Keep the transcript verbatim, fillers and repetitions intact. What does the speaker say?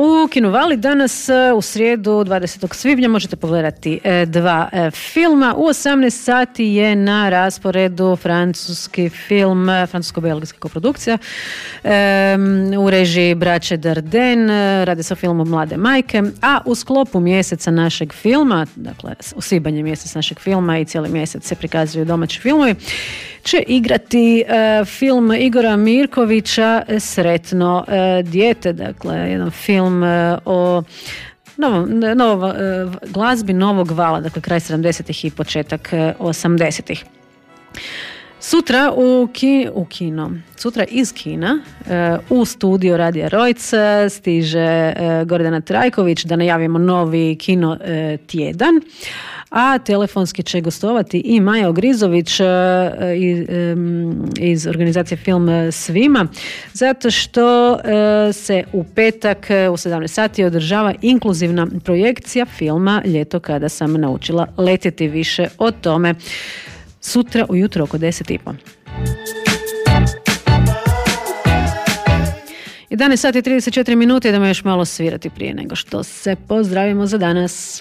U Kinovali danas u srijedu dvadesetog svibnja možete pogledati dva filma. U osamnaest sati je na rasporedu francuski film, francusko-belgijska koprodukcija u režiji braće Dardenne. Radi se o filmu Mlade majke, a u sklopu mjeseca našeg filma, dakle u svibanj je mjesec našeg filma i cijeli mjesec se prikazuju domaći filmovi, će igrati uh, film Igora Mirkovića Sretno uh, dijete, dakle jedan film uh, o novom, novo, uh, glazbi novog vala, dakle kraj sedamdesetih i početak uh, osamdesetih. Sutra u, ki, u kino, sutra iz kina uh, u studio Radija Rojc stiže uh, Gordana Trajković da najavimo novi kino uh, tjedan, a telefonski će gostovati i Maja Ogrizović uh, iz, um, iz organizacije Film svima, zato što uh, se u petak uh, u sedamnaest sati održava inkluzivna projekcija filma Ljeto kada sam naučila letjeti. Više o tome sutra ujutro oko deset i po. jedanaest sati i trideset četiri minute, idemo još malo svirati prije nego što se pozdravimo za danas.